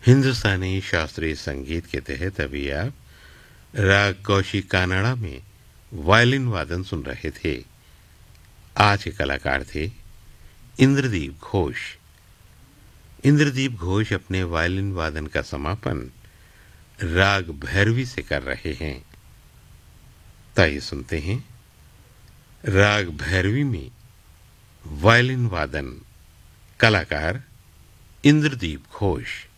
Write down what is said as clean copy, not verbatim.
हिंदुस्तानी शास्त्रीय संगीत के तहत अभी आप राग कौशिक कानड़ा में वायलिन वादन सुन रहे थे। आज के कलाकार थे इंद्रदीप घोष। इंद्रदीप घोष अपने वायलिन वादन का समापन राग भैरवी से कर रहे हैं। ताइए सुनते हैं राग भैरवी में वायलिन वादन, कलाकार इंद्रदीप घोष।